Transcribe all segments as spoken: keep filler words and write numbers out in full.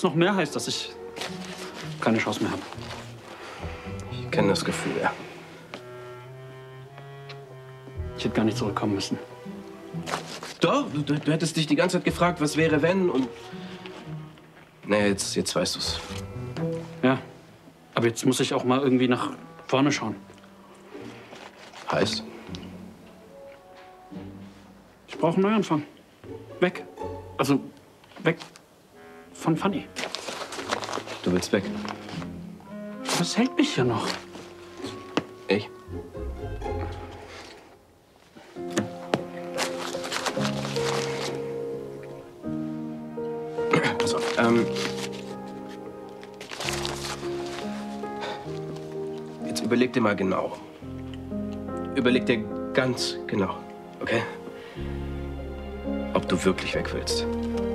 es noch mehr heißt, dass ich keine Chance mehr habe. Ich kenne das Gefühl, ja. Ich hätte gar nicht zurückkommen müssen. Doch, du, du hättest dich die ganze Zeit gefragt, was wäre, wenn und... Nee, jetzt, jetzt weißt du's. Ja, aber jetzt muss ich auch mal irgendwie nach vorne schauen. Heißt? Ich brauche einen Neuanfang. Weg. Also, weg von Fanny. Du willst weg? Was hält mich hier noch? Ich? Pass auf, ähm... Jetzt überleg dir mal genau. Überleg dir ganz genau, okay? Ob du wirklich weg willst.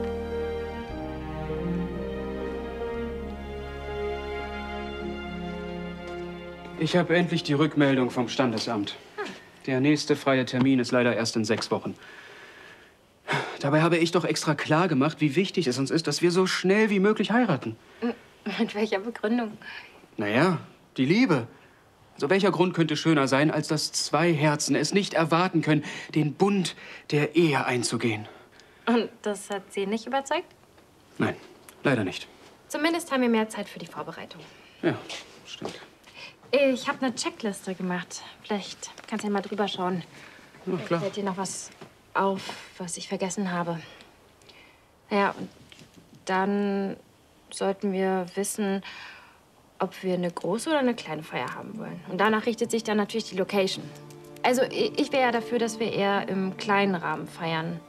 Ich habe endlich die Rückmeldung vom Standesamt. Der nächste freie Termin ist leider erst in sechs Wochen. Dabei habe ich doch extra klar gemacht, wie wichtig es uns ist, dass wir so schnell wie möglich heiraten. Mit welcher Begründung? Naja, die Liebe. Also welcher Grund könnte schöner sein, als dass zwei Herzen es nicht erwarten können, den Bund der Ehe einzugehen? Und das hat Sie nicht überzeugt? Nein, leider nicht. Zumindest haben wir mehr Zeit für die Vorbereitung. Ja, stimmt. Ich habe eine Checkliste gemacht. Vielleicht kannst du ja mal drüber schauen. Na klar. Fällt dir noch was auf, was ich vergessen habe? Ja, und dann sollten wir wissen, ob wir eine große oder eine kleine Feier haben wollen. Und danach richtet sich dann natürlich die Location. Also ich wäre ja dafür, dass wir eher im kleinen Rahmen feiern.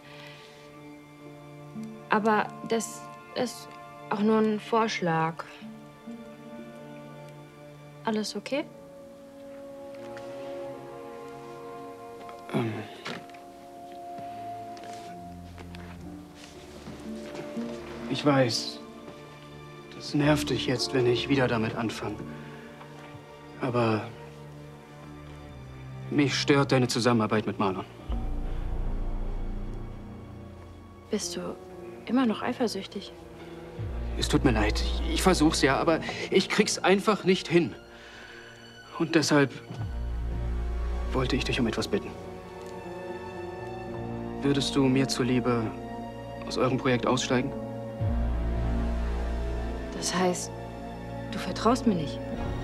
Aber das ist auch nur ein Vorschlag. Alles okay? Ähm. Ich weiß, das nervt dich jetzt, wenn ich wieder damit anfange. Aber mich stört deine Zusammenarbeit mit Marlon. Bist du immer noch eifersüchtig? Es tut mir leid. Ich, ich versuch's ja, aber ich krieg's einfach nicht hin. Und deshalb wollte ich dich um etwas bitten. Würdest du mir zuliebe aus eurem Projekt aussteigen? Das heißt, du vertraust mir nicht?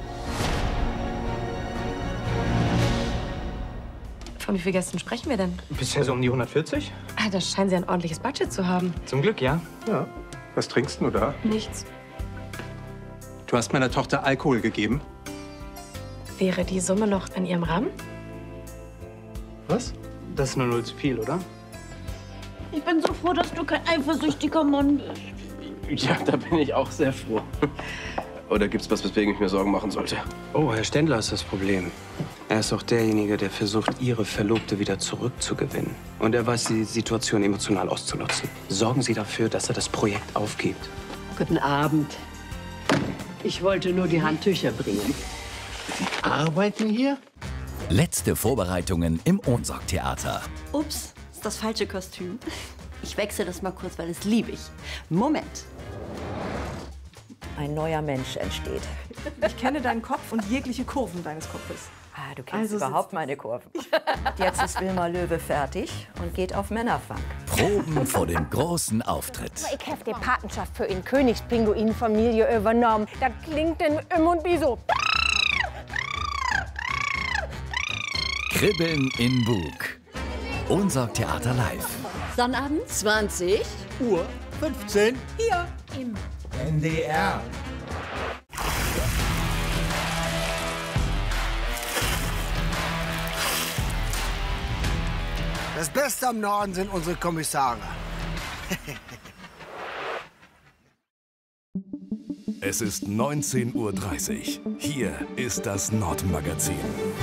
Von wie vielen Gästen sprechen wir denn? Bisher so um die hundertvierzig? Ah, da scheinen Sie ein ordentliches Budget zu haben. Zum Glück, ja. Ja. Was trinkst du da? Nichts. Du hast meiner Tochter Alkohol gegeben. Wäre die Summe noch in Ihrem Rahmen? Was? Das ist nur null zu viel, oder? Ich bin so froh, dass du kein eifersüchtiger Mann bist. Ja, da bin ich auch sehr froh. Oder gibt's was, weswegen ich mir Sorgen machen sollte? Oh, Herr Stendler ist das Problem. Er ist auch derjenige, der versucht, Ihre Verlobte wieder zurückzugewinnen. Und er weiß, die Situation emotional auszunutzen. Sorgen Sie dafür, dass er das Projekt aufgibt. Guten Abend. Ich wollte nur die Handtücher bringen. Sie arbeiten hier? Letzte Vorbereitungen im Ohnsorg-Theater. Ups, ist das falsche Kostüm. Ich wechsle das mal kurz, weil das liebe ich. Moment. Ein neuer Mensch entsteht. Ich kenne deinen Kopf und jegliche Kurven deines Kopfes. Ah, du kennst Also überhaupt meine Kurven. Jetzt ist Wilma Löwe fertig und geht auf Männerfunk. Proben vor dem großen Auftritt. Ich habe die Patenschaft für in Königspinguin-Familie übernommen. Das klingt denn im und wie so. Kribbeln in Bug. Ohnsorg-Theater live. Sonnabend, zwanzig Uhr fünfzehn. Hier im N D R. Das Beste am Norden sind unsere Kommissare. Es ist neunzehn Uhr dreißig. Hier ist das Nordmagazin.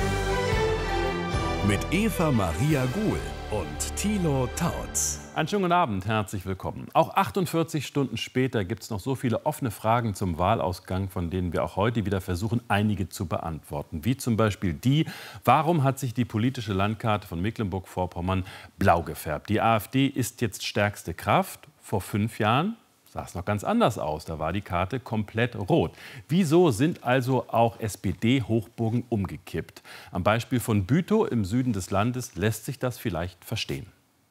Mit Eva Maria Guhl und Thilo Tautz. Einen schönen guten Abend, herzlich willkommen. Auch achtundvierzig Stunden später gibt es noch so viele offene Fragen zum Wahlausgang, von denen wir auch heute wieder versuchen, einige zu beantworten. Wie zum Beispiel die, warum hat sich die politische Landkarte von Mecklenburg-Vorpommern blau gefärbt? Die AfD ist jetzt stärkste Kraft. Vor fünf Jahren sah es noch ganz anders aus. Da war die Karte komplett rot. Wieso sind also auch S P D-Hochburgen umgekippt? Am Beispiel von Bütow im Süden des Landes lässt sich das vielleicht verstehen.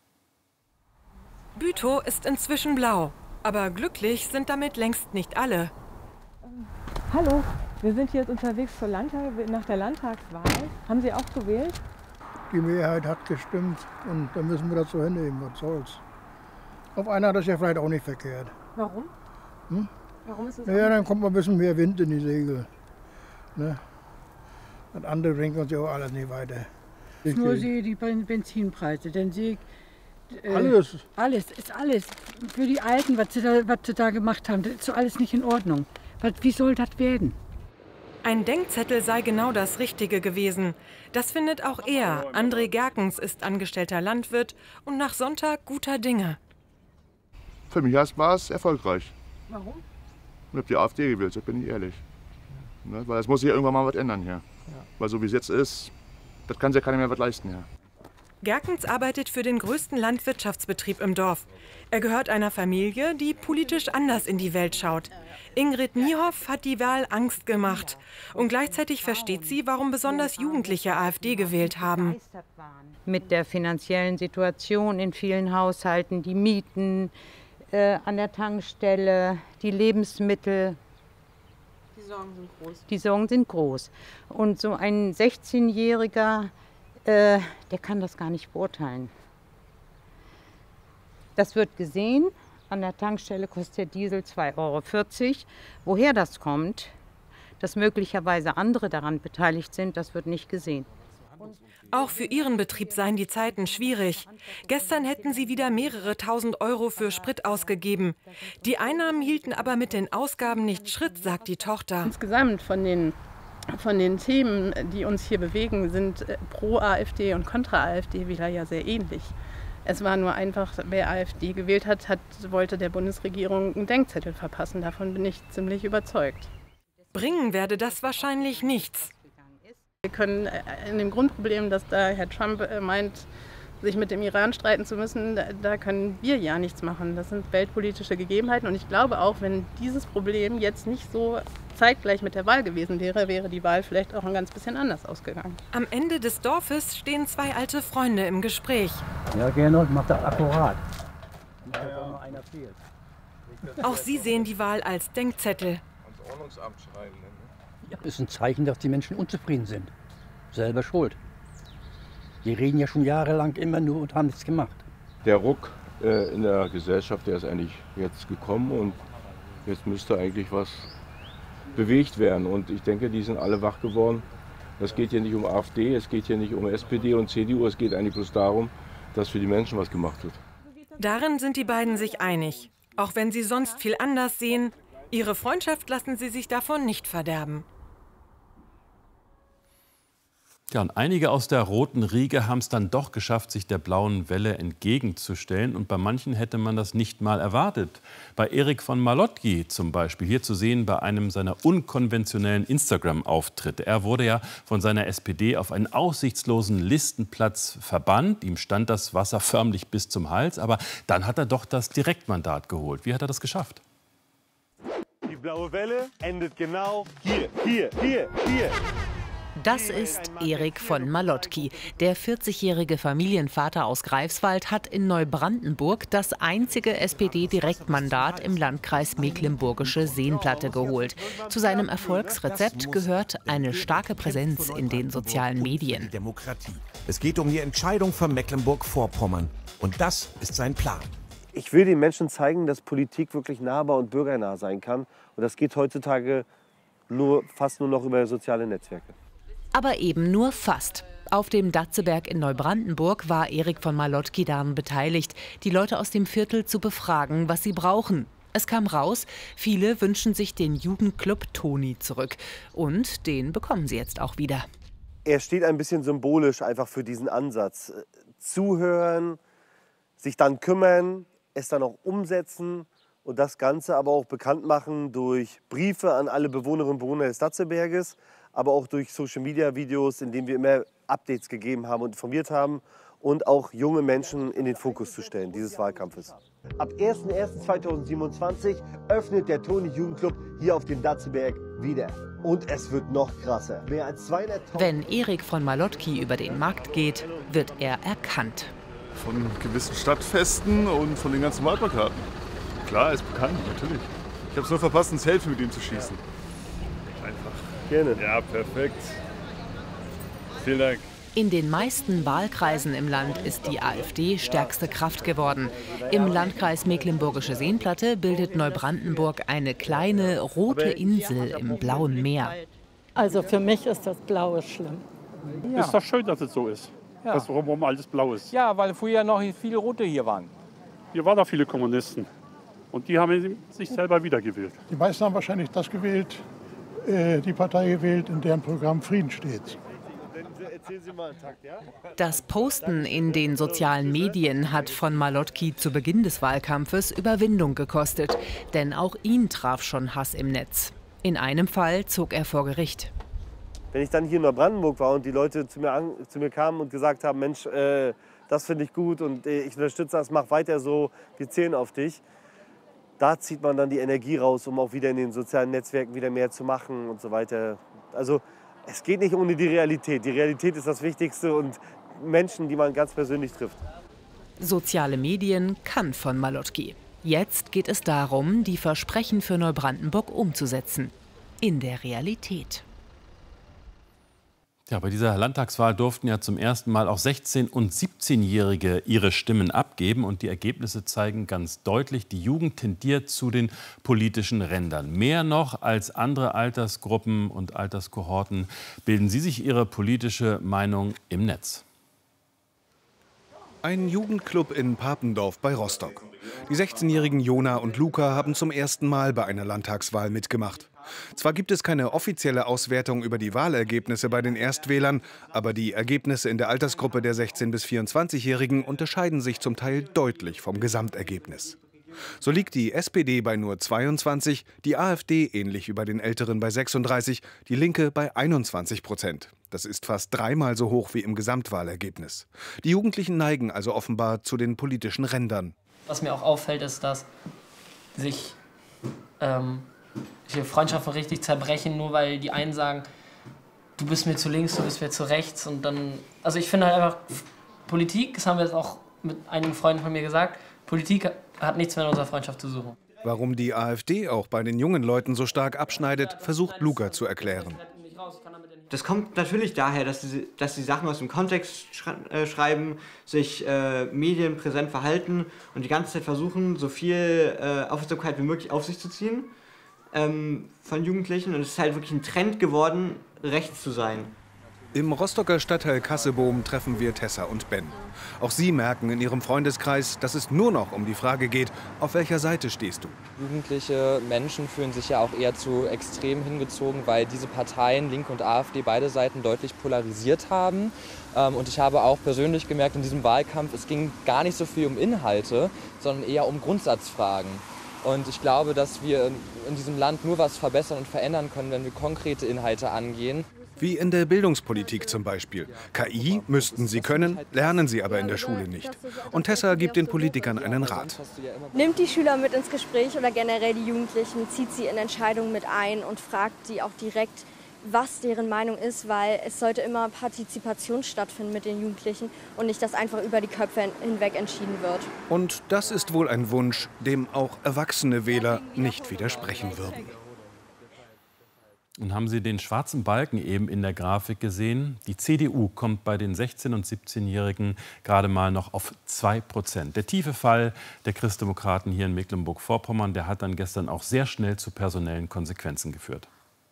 Bütow ist inzwischen blau. Aber glücklich sind damit längst nicht alle. Hallo, wir sind jetzt unterwegs zur Landtag, nach der Landtagswahl. Haben Sie auch gewählt? Die Mehrheit hat gestimmt und da müssen wir dazu hinnehmen, was soll's. Auf einer hat das ja vielleicht auch nicht verkehrt. Warum? Hm? Warum ist es Ja, dann kommt mal ein bisschen mehr Wind in die Segel. Ne? Und andere bringen uns ja auch alles nicht weiter. Nur die, die Benzinpreise, denn sie... Äh, alles? Alles, ist alles. Für die Alten, was sie da, was sie da gemacht haben, das ist so alles nicht in Ordnung. Was, wie soll das werden? Ein Denkzettel sei genau das Richtige gewesen. Das findet auch er. André Gerkens ist angestellter Landwirt und nach Sonntag guter Dinge. Für mich war es erfolgreich. Warum? Ich habe die AfD gewählt, das bin ich ehrlich. Ne, weil es muss sich ja irgendwann mal was ändern hier. Ja. Weil so wie es jetzt ist, das kann sich ja keiner mehr was leisten hier. Gerkens arbeitet für den größten Landwirtschaftsbetrieb im Dorf. Er gehört einer Familie, die politisch anders in die Welt schaut. Ingrid Niehoff hat die Wahl Angst gemacht. Und gleichzeitig versteht sie, warum besonders Jugendliche AfD gewählt haben. Mit der finanziellen Situation in vielen Haushalten, die Mieten äh, an der Tankstelle, die Lebensmittel. Die Sorgen sind groß. Die Sorgen sind groß. Und so ein sechzehnjähriger, äh, der kann das gar nicht beurteilen. Das wird gesehen. An der Tankstelle kostet der Diesel zwei Euro vierzig. Woher das kommt, dass möglicherweise andere daran beteiligt sind, das wird nicht gesehen. Auch für ihren Betrieb seien die Zeiten schwierig. Gestern hätten sie wieder mehrere tausend Euro für Sprit ausgegeben. Die Einnahmen hielten aber mit den Ausgaben nicht Schritt, sagt die Tochter. Insgesamt von den, von den Themen, die uns hier bewegen, sind pro AfD und kontra AfD wieder ja sehr ähnlich. Es war nur einfach, wer AfD gewählt hat, hat, wollte der Bundesregierung einen Denkzettel verpassen. Davon bin ich ziemlich überzeugt. Bringen werde das wahrscheinlich nichts. Wir können in dem Grundproblem, dass da Herr Trump meint, sich mit dem Iran streiten zu müssen, da können wir ja nichts machen. Das sind weltpolitische Gegebenheiten. Und ich glaube auch, wenn dieses Problem jetzt nicht so zeitgleich mit der Wahl gewesen wäre, wäre die Wahl vielleicht auch ein ganz bisschen anders ausgegangen. Am Ende des Dorfes stehen zwei alte Freunde im Gespräch. Ja, genau, macht das akkurat. Nicht, dass auch noch einer fehlt. Auch sie sehen die Wahl als Denkzettel. Ans Ordnungsamt schreiben. Ja, ist ein Zeichen, dass die Menschen unzufrieden sind. Selber schuld. Die reden ja schon jahrelang immer nur und haben nichts gemacht. Der Ruck äh, in der Gesellschaft, der ist eigentlich jetzt gekommen und jetzt müsste eigentlich was bewegt werden. Und ich denke, die sind alle wach geworden. Es geht hier nicht um AfD, es geht hier nicht um S P D und C D U, es geht eigentlich bloß darum, dass für die Menschen was gemacht wird. Darin sind die beiden sich einig. Auch wenn sie sonst viel anders sehen, ihre Freundschaft lassen sie sich davon nicht verderben. Ja, und einige aus der roten Riege haben es dann doch geschafft, sich der blauen Welle entgegenzustellen. Und bei manchen hätte man das nicht mal erwartet. Bei Erik von Malotki zum Beispiel, hier zu sehen bei einem seiner unkonventionellen Instagram-Auftritte. Er wurde ja von seiner S P D auf einen aussichtslosen Listenplatz verbannt. Ihm stand das Wasser förmlich bis zum Hals. Aber dann hat er doch das Direktmandat geholt. Wie hat er das geschafft? Die blaue Welle endet genau hier, hier, hier, hier. Das ist Erik von Malotki. Der vierzigjährige Familienvater aus Greifswald hat in Neubrandenburg das einzige S P D-Direktmandat im Landkreis Mecklenburgische Seenplatte geholt. Zu seinem Erfolgsrezept gehört eine starke Präsenz in den sozialen Medien. Demokratie. Es geht um die Entscheidung für Mecklenburg-Vorpommern. Und das ist sein Plan. Ich will den Menschen zeigen, dass Politik wirklich nahbar und bürgernah sein kann. Und das geht heutzutage nur, fast nur noch über soziale Netzwerke. Aber eben nur fast. Auf dem Datzeberg in Neubrandenburg war Erik von Malotki daran beteiligt, die Leute aus dem Viertel zu befragen, was sie brauchen. Es kam raus, viele wünschen sich den Jugendclub Toni zurück. Und den bekommen sie jetzt auch wieder. Er steht ein bisschen symbolisch einfach für diesen Ansatz. Zuhören, sich dann kümmern, es dann auch umsetzen und das Ganze aber auch bekannt machen durch Briefe an alle Bewohnerinnen und Bewohner des Datzeberges, aber auch durch Social-Media-Videos, in denen wir immer Updates gegeben haben und informiert haben und auch junge Menschen in den Fokus zu stellen, dieses Wahlkampfes. Ab ersten ersten zweitausendsiebenundzwanzig öffnet der Toni-Jugendclub hier auf dem Datzelberg wieder. Und es wird noch krasser. Mehr als zweihunderttausend. Wenn Erik von Malotki über den Markt geht, wird er erkannt. Von gewissen Stadtfesten und von den ganzen Wahlplakaten. Klar, er ist bekannt, natürlich. Ich habe es nur verpasst, ein Selfie mit ihm zu schießen. Einfach. Gerne. Ja, perfekt. Vielen Dank. In den meisten Wahlkreisen im Land ist die AfD stärkste Kraft geworden. Im Landkreis Mecklenburgische Seenplatte bildet Neubrandenburg eine kleine rote Insel im blauen Meer. Also für mich ist das Blaue schlimm. Ja. Ist doch schön, dass es so ist, ja. Dass drumherum alles blau ist. Ja, weil früher noch viele Rote hier waren. Hier waren doch viele Kommunisten. Und die haben sich selber wiedergewählt. Die meisten haben wahrscheinlich das gewählt, äh, die Partei gewählt, in deren Programm Frieden steht. Das Posten in den sozialen Medien hat von Malotki zu Beginn des Wahlkampfes Überwindung gekostet. Denn auch ihn traf schon Hass im Netz. In einem Fall zog er vor Gericht. Wenn ich dann hier in Neubrandenburg war und die Leute zu mir, an, zu mir kamen und gesagt haben, Mensch, äh, das finde ich gut und äh, ich unterstütze das, mach weiter so, wir zählen auf dich. Da zieht man dann die Energie raus, um auch wieder in den sozialen Netzwerken wieder mehr zu machen und so weiter. Also es geht nicht ohne die Realität. Die Realität ist das Wichtigste und Menschen, die man ganz persönlich trifft. Soziale Medien kann von Malotki. Jetzt geht es darum, die Versprechen für Neubrandenburg umzusetzen. In der Realität. Ja, bei dieser Landtagswahl durften ja zum ersten Mal auch sechzehn- und siebzehnjährige ihre Stimmen abgeben. Und die Ergebnisse zeigen ganz deutlich, die Jugend tendiert zu den politischen Rändern. Mehr noch als andere Altersgruppen und Alterskohorten bilden sie sich ihre politische Meinung im Netz. Ein Jugendclub in Papendorf bei Rostock. Die sechzehnjährigen Jona und Luca haben zum ersten Mal bei einer Landtagswahl mitgemacht. Zwar gibt es keine offizielle Auswertung über die Wahlergebnisse bei den Erstwählern, aber die Ergebnisse in der Altersgruppe der sechzehn- bis vierundzwanzigjährigen unterscheiden sich zum Teil deutlich vom Gesamtergebnis. So liegt die S P D bei nur zweiundzwanzig, die AfD ähnlich wie bei den Älteren bei sechsunddreißig, die Linke bei einundzwanzig Prozent. Das ist fast dreimal so hoch wie im Gesamtwahlergebnis. Die Jugendlichen neigen also offenbar zu den politischen Rändern. Was mir auch auffällt, ist, dass sich ähm, hier Freundschaften richtig zerbrechen, nur weil die einen sagen, du bist mir zu links, du bist mir zu rechts. Und dann, also ich finde halt einfach, Politik, das haben wir jetzt auch mit einigen Freunden von mir gesagt, Politik hat nichts mehr in unserer Freundschaft zu suchen. Warum die AfD auch bei den jungen Leuten so stark abschneidet, versucht Luca zu erklären. Das kommt natürlich daher, dass sie, dass sie Sachen aus dem Kontext äh, schreiben, sich äh, medienpräsent verhalten und die ganze Zeit versuchen, so viel äh, Aufmerksamkeit wie möglich auf sich zu ziehen ähm, von Jugendlichen. Und es ist halt wirklich ein Trend geworden, rechts zu sein. Im Rostocker Stadtteil Kassebohm treffen wir Tessa und Ben. Auch sie merken in ihrem Freundeskreis, dass es nur noch um die Frage geht, auf welcher Seite stehst du? Jugendliche Menschen fühlen sich ja auch eher zu extrem hingezogen, weil diese Parteien, Linke und AfD, beide Seiten deutlich polarisiert haben. Und ich habe auch persönlich gemerkt in diesem Wahlkampf, es ging gar nicht so viel um Inhalte, sondern eher um Grundsatzfragen. Und ich glaube, dass wir in diesem Land nur was verbessern und verändern können, wenn wir konkrete Inhalte angehen. Wie in der Bildungspolitik zum Beispiel. K I müssten sie können, lernen sie aber in der Schule nicht. Und Tessa gibt den Politikern einen Rat. Nimmt die Schüler mit ins Gespräch oder generell die Jugendlichen, zieht sie in Entscheidungen mit ein und fragt sie auch direkt, was deren Meinung ist, weil es sollte immer Partizipation stattfinden mit den Jugendlichen und nicht, dass einfach über die Köpfe hinweg entschieden wird. Und das ist wohl ein Wunsch, dem auch erwachsene Wähler nicht widersprechen würden. Und haben Sie den schwarzen Balken eben in der Grafik gesehen? Die C D U kommt bei den sechzehn- und siebzehnjährigen gerade mal noch auf zwei Prozent. Der tiefe Fall der Christdemokraten hier in Mecklenburg-Vorpommern, der hat dann gestern auch sehr schnell zu personellen Konsequenzen geführt.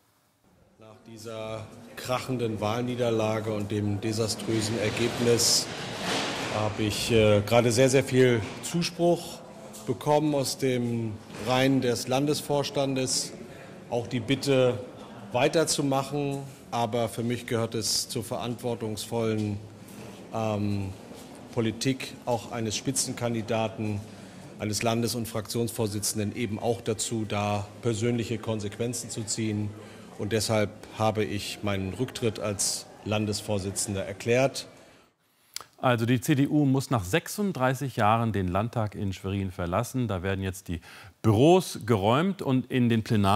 Nach dieser krachenden Wahlniederlage und dem desaströsen Ergebnis habe ich äh, gerade sehr, sehr viel Zuspruch bekommen aus den Reihen des Landesvorstandes. Auch die Bitte, weiterzumachen, aber für mich gehört es zur verantwortungsvollen ähm, Politik auch eines Spitzenkandidaten, eines Landes- und Fraktionsvorsitzenden eben auch dazu, da persönliche Konsequenzen zu ziehen. Und deshalb habe ich meinen Rücktritt als Landesvorsitzender erklärt. Also die C D U muss nach sechsunddreißig Jahren den Landtag in Schwerin verlassen. Da werden jetzt die Büros geräumt und in den Plenar